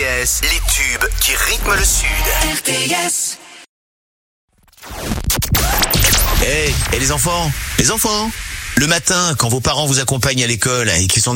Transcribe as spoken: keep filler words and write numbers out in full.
S, les tubes qui rythment le Sud. R T S. Eh, hey, et les enfants, les enfants, le matin, quand vos parents vous accompagnent à l'école et qu'ils sont